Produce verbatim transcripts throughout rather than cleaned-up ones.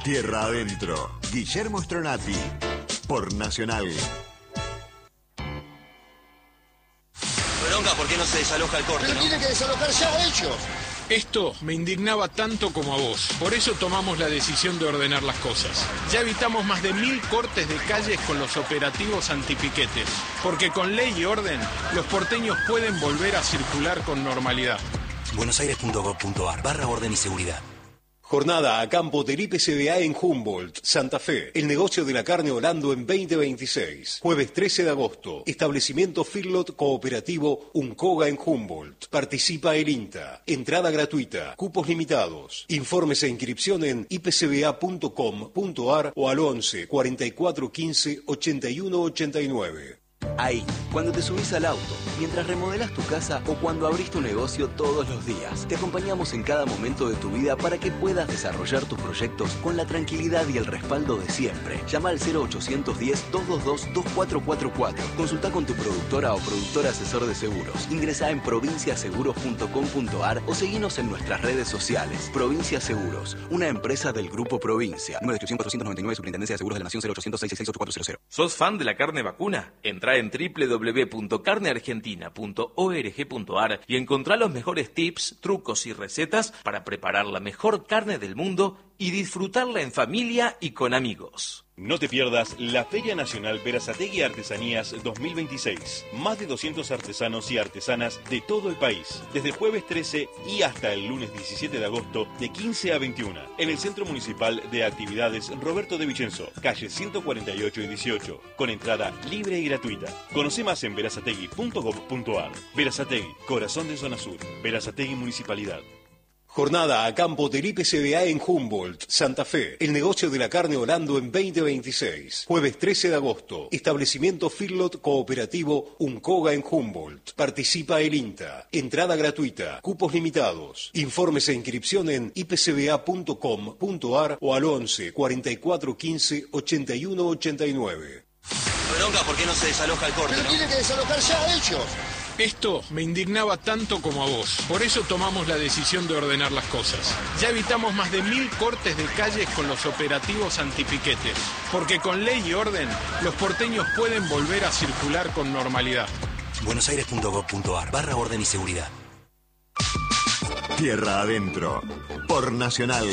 Tierra Adentro, Guillermo Stronati, por Nacional. Bronca, ¿por qué no se desaloja el corte? Pero ¿no? tiene que desalojar ya ellos. Esto me indignaba tanto como a vos. Por eso tomamos la decisión de ordenar las cosas. Ya evitamos más de mil cortes de calles con los operativos antipiquetes. Porque con ley y orden, los porteños pueden volver a circular con normalidad. buenosaires.gov.ar barra orden y seguridad. Jornada a campo del I P C B A en Humboldt, Santa Fe. El negocio de la carne Orlando en veinte veintiséis. Jueves trece de agosto. Establecimiento Feedlot Cooperativo Uncoga en Humboldt. Participa el INTA. Entrada gratuita. Cupos limitados. Informes e inscripción en i p c b a punto com punto a r o al once, cuarenta y cuatro, quince, ochenta y uno, ochenta y nueve. Ahí, cuando te subís al auto, mientras remodelás tu casa o cuando abrís tu negocio todos los días. Te acompañamos en cada momento de tu vida para que puedas desarrollar tus proyectos con la tranquilidad y el respaldo de siempre. Llama al cero ochocientos diez, doscientos veintidós, veinticuatro cuarenta y cuatro. Consulta con tu productora o productor asesor de seguros. Ingresá en provincia seguros punto com punto a r o seguinos en nuestras redes sociales. Provincia Seguros, una empresa del Grupo Provincia. Número de inscripción cuatrocientos noventa y nueve, Superintendencia de Seguros de la Nación, cero ochocientos, seiscientos sesenta y seis, ochenta y cuatro cero. ¿Sos fan de la carne vacuna? Entrá en doble u doble u doble u punto carne argentina punto org punto a r y encontrá los mejores tips, trucos y recetas para preparar la mejor carne del mundo y disfrutarla en familia y con amigos. No te pierdas la Feria Nacional Berazategui Artesanías dos mil veintiséis. Más de doscientos artesanos y artesanas de todo el país. Desde el jueves trece y hasta el lunes diecisiete de agosto de quince a veintiuna. En el Centro Municipal de Actividades Roberto de Vicenzo, calle ciento cuarenta y ocho y dieciocho. Con entrada libre y gratuita. Conoce más en berazategui punto gov punto a r. Berazategui, corazón de zona sur. Berazategui Municipalidad. Jornada a campo del I P C B A en Humboldt, Santa Fe. El negocio de la carne Orlando en veinte veintiséis. Jueves trece de agosto. Establecimiento Feedlot Cooperativo Uncoga en Humboldt. Participa el INTA. Entrada gratuita. Cupos limitados. Informes e inscripción en i p c b a punto com punto a r o al once, cuarenta y cuatro, quince, ochenta y uno, ochenta y nueve. Bronca, ¿por qué no se desaloja el corte? Pero ¿no? tiene que desalojar ya ellos. Esto me indignaba tanto como a vos. Por eso tomamos la decisión de ordenar las cosas. Ya evitamos más de mil cortes de calles con los operativos antipiquetes. Porque con ley y orden, los porteños pueden volver a circular con normalidad. buenosaires.gov.ar barra orden y seguridad. Tierra Adentro, por Nacional.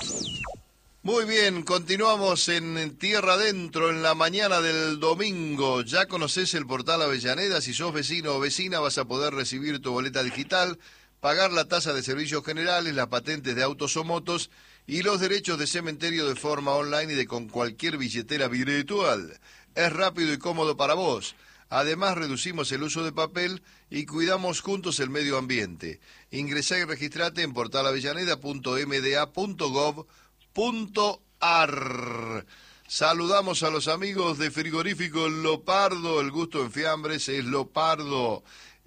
Muy bien, continuamos en Tierra Adentro en la mañana del domingo. Ya conoces el portal Avellaneda. Si sos vecino o vecina vas a poder recibir tu boleta digital, pagar la tasa de servicios generales, las patentes de autos o motos y los derechos de cementerio de forma online y de con cualquier billetera virtual. Es rápido y cómodo para vos. Además, reducimos el uso de papel y cuidamos juntos el medio ambiente. Ingresá y registrate en portal avellaneda punto m d a punto gov punto a r. Saludamos a los amigos de Frigorífico Lopardo. El gusto en fiambres es Lopardo.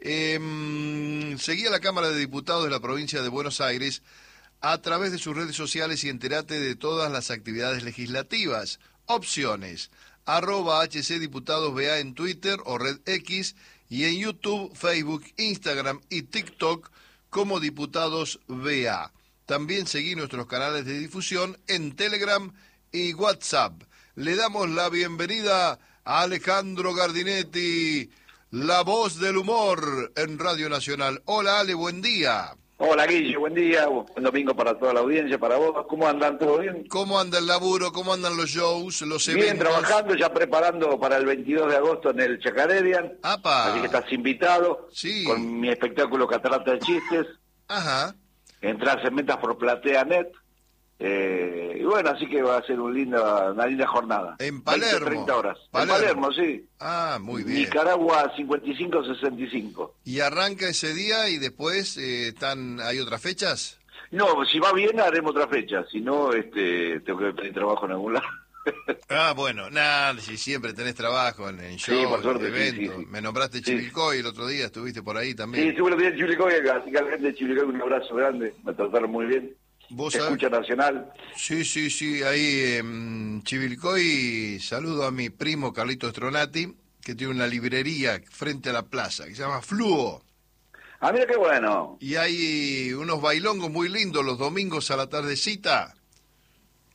Eh, seguí a la Cámara de Diputados de la provincia de Buenos Aires a través de sus redes sociales y entérate de todas las actividades legislativas. Opciones: arroba hcdiputadosba en Twitter o Red X y en YouTube, Facebook, Instagram y TikTok como Diputados B A. También seguí nuestros canales de difusión en Telegram y WhatsApp. Le damos la bienvenida a Alejandro Gardinetti, la voz del humor en Radio Nacional. Hola Ale, buen día. Hola Guille, buen día, buen domingo para toda la audiencia, para vos. ¿Cómo andan? ¿Todo bien? ¿Cómo anda el laburo? ¿Cómo andan los shows, los eventos? Bien, trabajando, ya preparando para el veintidós de agosto en el Chacarerian. ¡Apa! Así que estás invitado. Sí. Con mi espectáculo Catarata de Chistes. Ajá. Entrás en Metas por Platea Net. Eh, y bueno, así que va a ser un linda, una linda jornada. En Palermo. veinte, treinta horas. Palermo. En Palermo, sí. Ah, muy bien. Nicaragua cincuenta y cinco sesenta y cinco. ¿Y arranca ese día y después eh, están hay otras fechas? No, si va bien haremos otra fecha. Si no, este, tengo que pedir trabajo en algún lado. Ah, bueno, nada, si siempre tenés trabajo en, en show, sí, por suerte, en eventos. Sí, sí. Me nombraste Chivilcoy sí. El otro día, estuviste por ahí también. Sí, estuve el otro día en Chivilcoy, así que a la gente de Chivilcoy un abrazo grande, me trataron muy bien. ¿Vos Escucha sabés? Nacional. Sí, sí, sí, ahí en Chivilcoy saludo a mi primo Carlito Stronati, que tiene una librería frente a la plaza, que se llama Fluo. Ah, mira qué bueno. Y hay unos bailongos muy lindos los domingos a la tardecita.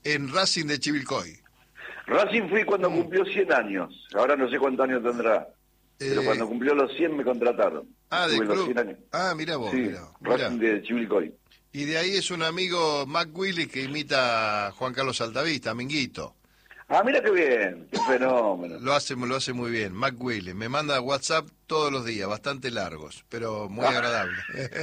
En Racing de Chivilcoy. Racing fui cuando mm. cumplió cien años. Ahora no sé cuántos años tendrá. Eh... Pero cuando cumplió los cien me contrataron. Ah, de club. cien años. Ah, mira vos. Sí, mirá, Racing mirá. de Chivilcoy. Y de ahí es un amigo, Mac Willis, que imita a Juan Carlos Altavista, Minguito. Ah, mira qué bien, qué fenómeno. Lo hace, lo hace muy bien, Mac Willis. Me manda WhatsApp todos los días, bastante largos, pero muy agradable.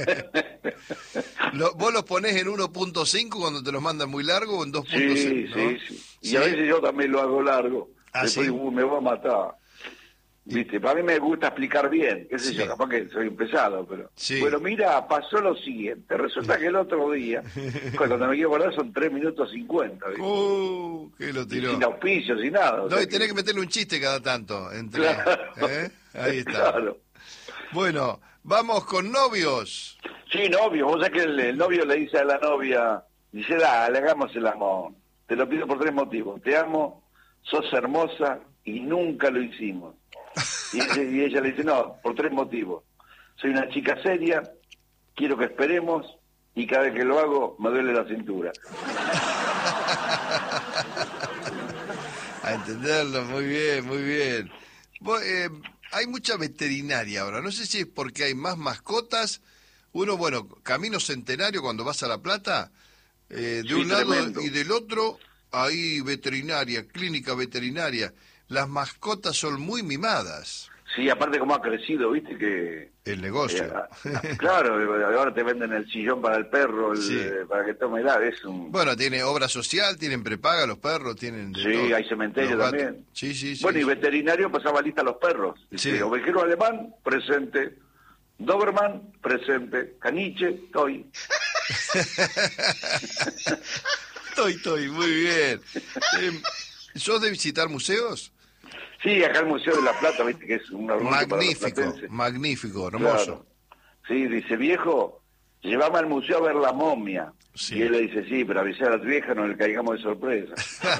lo, ¿Vos los ponés en uno punto cinco cuando te los mandan muy largo o en dos punto cinco? Sí, ¿no? sí, sí. Y ¿Sí? a veces yo también lo hago largo. ¿Ah, Después sí? uh, me voy a matar. Viste, para mí me gusta explicar bien, qué sé sí. yo, capaz que soy un pesado, pero... Sí. Bueno, mira, pasó lo siguiente. Resulta que el otro día, cuando me quiero acordar, son tres minutos cincuenta. ¿Viste? Uh, que lo tiró. Y sin auspicio, sin nada. No, y tenés que... que meterle un chiste cada tanto. Entre, claro. ¿eh? Ahí está. Claro. Bueno, vamos con novios. Sí, novios. Vos sabés que el, el novio le dice a la novia, dice, dale, hagamos el amor. Te lo pido por tres motivos. Te amo, sos hermosa y nunca lo hicimos. Y, y ella le dice, no, por tres motivos. Soy una chica seria, quiero que esperemos, y cada vez que lo hago me duele la cintura. A entenderlo, muy bien, muy bien. Vos, eh, hay mucha veterinaria ahora, no sé si es porque hay más mascotas. Uno, bueno, Camino Centenario, cuando vas a La Plata, eh, de sí, un lado tremendo. Y del otro, hay veterinaria, clínica veterinaria. Las mascotas son muy mimadas. Sí, aparte como ha crecido, viste que... El negocio. Eh, claro, ahora te venden el sillón para el perro, el, sí. eh, para que tome helado, es un... Bueno, tiene obra social, tienen prepaga los perros, tienen... De sí, todo. Hay cementerio también. Sí, sí, sí. Bueno, sí. Y veterinario pasaba lista a los perros. Sí. Ovejero alemán, presente. Doberman, presente. Caniche, toy. Toy, toy, muy bien. Eh, ¿Sos de visitar museos? Sí, acá el Museo de La Plata, viste que es un magnífico, magnífico, hermoso. Claro. Sí, dice, viejo, llévame al museo a ver la momia. Sí. Y él le dice, sí, pero avisar a tu vieja, no le caigamos de sorpresa.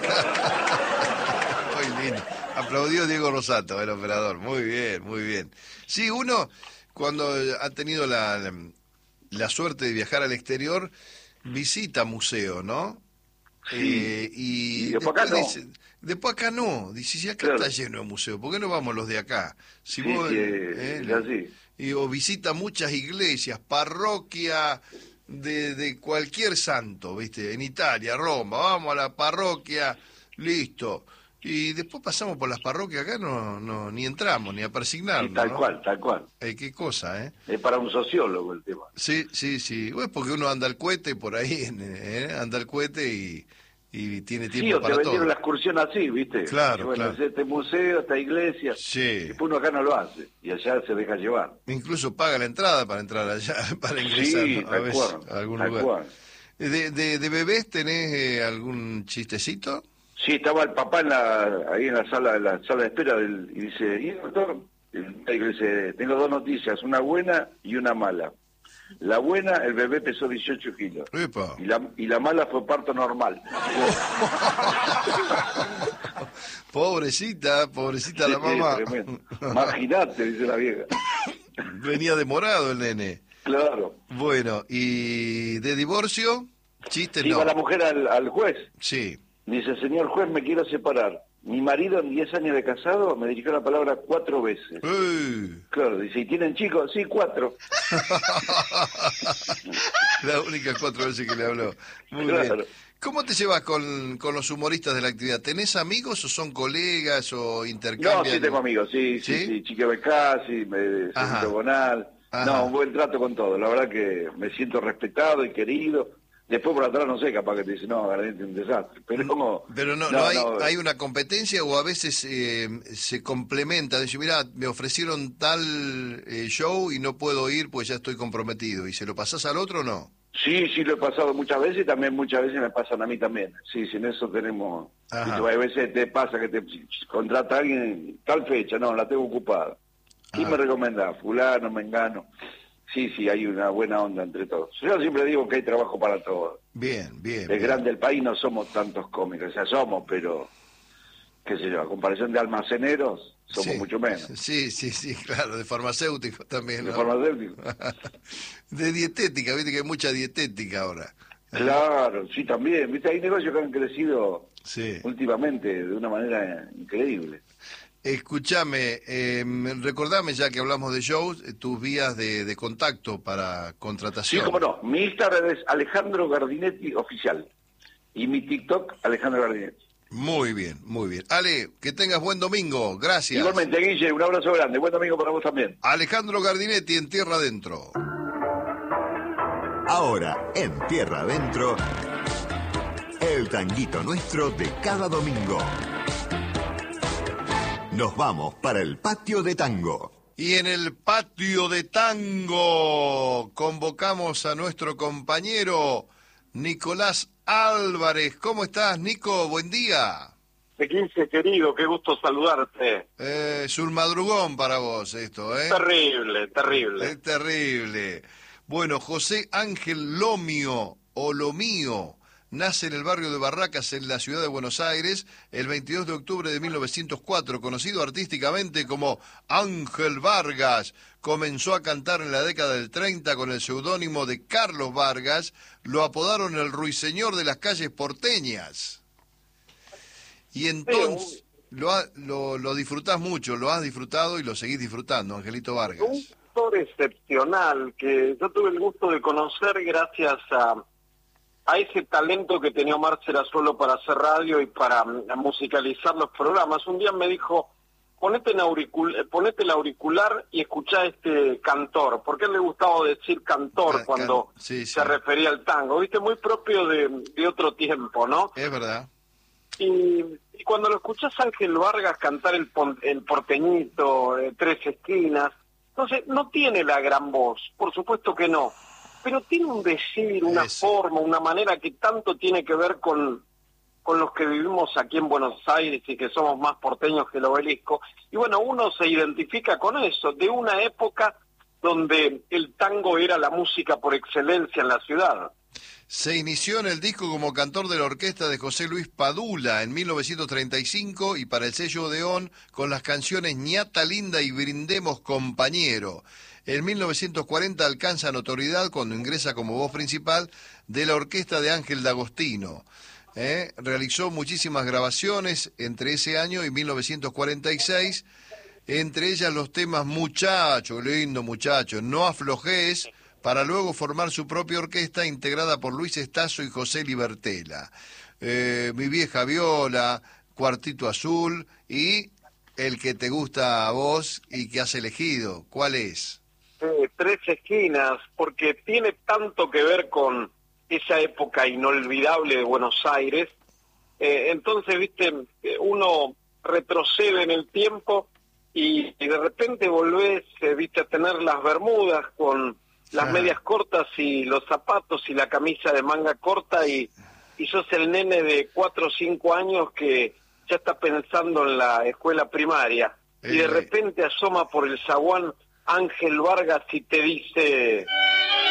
Muy lindo. Aplaudió Diego Rosato, el operador. Muy bien, muy bien. Sí, uno, cuando ha tenido la, la, la suerte de viajar al exterior, visita museo, ¿no? Sí. Eh, y, y después acá no. Dice, después acá no. Dice, si acá claro. Está lleno de museos, ¿por qué no vamos los de acá? Si sí, vos, sí, eh, es así. Y, o visita muchas iglesias, parroquia de, de cualquier santo, ¿viste? En Italia, Roma, vamos a la parroquia, listo. Y después pasamos por las parroquias acá, no, no ni entramos, ni a persignarnos. Sí, tal ¿no? cual, tal cual. Eh, qué cosa, ¿eh? Es para un sociólogo el tema. Sí, sí, sí. Bueno, porque uno anda al cohete por ahí, ¿eh? Anda al cohete y, y tiene tiempo sí, o para te vendieron todo. la excursión así, ¿viste? Claro, y bueno, claro. Es este museo, esta iglesia. Sí. Y después uno acá no lo hace, y allá se deja llevar. Incluso paga la entrada para entrar allá, para ingresar, sí, ¿no? tal a, veces, cual, a algún tal lugar. Cual. ¿De, de, ¿De bebés tenés eh, algún chistecito? Sí, estaba el papá en la, ahí en la sala, en la sala de espera del, y dice, ¿y doctor? Y le dice, tengo dos noticias, una buena y una mala. La buena, el bebé pesó dieciocho kilos. Epa. Y la, y la mala fue parto normal. Pobrecita, pobrecita la mamá. Imagínate, dice la vieja. Venía demorado el nene. Claro. Bueno, ¿y de divorcio? Chiste, sí, no. va la mujer al, al juez. Sí. Dice, señor juez, me quiero separar. Mi marido en diez años de casado me dirigió la palabra cuatro veces. Uy. Claro, dice, ¿y tienen chicos? Sí, cuatro. Las únicas cuatro veces que le habló. Muy claro. Bien. ¿Cómo te llevas con, con los humoristas de la actividad? ¿Tenés amigos o son colegas o intercambian? No, sí tengo amigos, sí, sí, sí. sí. Chique Becasi, Sergio Bonal. Ajá. No, un buen trato con todo. La verdad que me siento respetado y querido. Después por atrás no sé, capaz que te dice, no, Gardente es un desastre. Pero como... Pero no, no, no, hay, no hay una competencia o a veces eh, se complementa. Dice, mira, me ofrecieron tal eh, show y no puedo ir porque ya estoy comprometido. ¿Y se lo pasás al otro o no? Sí, sí, lo he pasado muchas veces y también muchas veces me pasan a mí también. Sí, sí, en eso tenemos... Ajá. A veces te pasa que te contrata a alguien tal fecha, no, la tengo ocupada. ¿Quién me recomienda? Fulano, Mengano. Sí, sí, hay una buena onda entre todos. Yo siempre digo que hay trabajo para todos. Bien, bien. El bien. grande del país no somos tantos cómicos, o sea, somos, pero, qué sé yo, a comparación de almaceneros, somos sí, mucho menos. Sí, sí, sí, claro, de farmacéutico también, ¿no? De farmacéutico. De dietética, viste que hay mucha dietética ahora. Claro, sí, también. Viste, hay negocios que han crecido sí. últimamente de una manera increíble. Escúchame, eh, recordame ya que hablamos de shows, eh, tus vías de, de contacto para contratación. Sí, cómo no. Mi Instagram es Alejandro Gardinetti Oficial. Y mi TikTok, Alejandro Gardinetti. Muy bien, muy bien. Ale, que tengas buen domingo. Gracias. Igualmente, Guille, un abrazo grande. Buen domingo para vos también. Alejandro Gardinetti en Tierra Adentro. Ahora, en Tierra Adentro, el tanguito nuestro de cada domingo. Nos vamos para el patio de tango. Y en el patio de tango convocamos a nuestro compañero Nicolás Álvarez. ¿Cómo estás, Nico? Buen día. Guille, querido, qué gusto saludarte. Eh, es un madrugón para vos esto, ¿eh? Terrible, terrible. Es terrible. Bueno, José Ángel Lomio, o Lomío, nace en el barrio de Barracas, en la ciudad de Buenos Aires, el veintidós de octubre de mil novecientos cuatro, conocido artísticamente como Ángel Vargas. Comenzó a cantar en la década del treinta con el seudónimo de Carlos Vargas, lo apodaron el ruiseñor de las calles porteñas. Y entonces lo, ha, lo, lo disfrutás mucho, lo has disfrutado y lo seguís disfrutando, Angelito Vargas. Un actor excepcional que yo tuve el gusto de conocer gracias a... a ese talento que tenía Omar Serazuelo para hacer radio y para um, musicalizar los programas. Un día me dijo, ponete, en auricul ponete el auricular y escuchá a este cantor, porque a él le gustaba decir cantor can cuando can sí, sí. se refería al tango, viste, muy propio de, de otro tiempo, ¿no? Es verdad. Y, y cuando lo escuchás a Ángel Vargas cantar el, el porteñito, eh, Tres Esquinas, entonces no tiene la gran voz, por supuesto que no, pero tiene un decir, una Eso. forma, una manera que tanto tiene que ver con, con los que vivimos aquí en Buenos Aires y que somos más porteños que el Obelisco. Y bueno, uno se identifica con eso, de una época donde el tango era la música por excelencia en la ciudad. Se inició en el disco como cantor de la orquesta de José Luis Padula en mil novecientos treinta y cinco y para el sello Odeón con las canciones Ñata Linda y Brindemos Compañero. En mil novecientos cuarenta alcanza notoriedad cuando ingresa como voz principal de la orquesta de Ángel D'Agostino. ¿Eh? Realizó muchísimas grabaciones entre ese año y mil novecientos cuarenta y seis, entre ellas los temas Muchacho, lindo muchacho, No aflojes, para luego formar su propia orquesta integrada por Luis Estazo y José Libertela. Eh, Mi vieja viola, Cuartito Azul y el que te gusta a vos y que has elegido. ¿Cuál es? Eh, Tres Esquinas, porque tiene tanto que ver con esa época inolvidable de Buenos Aires. Eh, entonces, viste, uno retrocede en el tiempo y, y de repente volvés, eh, viste, a tener las bermudas con las ah. medias cortas y los zapatos y la camisa de manga corta y, y sos el nene de cuatro o cinco años que ya está pensando en la escuela primaria. Eh. Y de repente asoma por el zaguán Ángel Vargas y te dice...